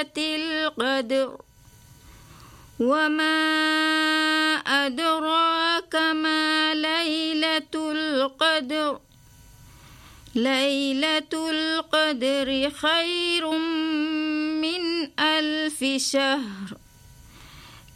ليلة القدر وما أدراك ما ليلة القدر ليلة القدر خير من 1000 شهر